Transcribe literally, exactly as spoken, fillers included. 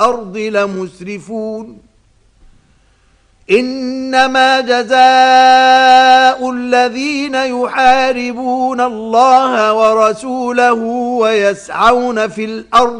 الأرض لمسرفون إنما جزاء الذين يحاربون الله ورسوله ويسعون في الأرض